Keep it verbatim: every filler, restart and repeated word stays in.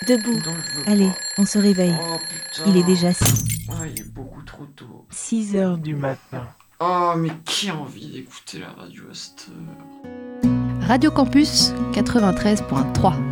Debout. Non, je veux Allez, pas. on se réveille. Oh putain. Il est déjà six Ah, il est beaucoup trop tôt. heures du matin. Oh, mais qui a envie d'écouter la radio à cette heure? Radio Campus quatre-vingt-treize point trois.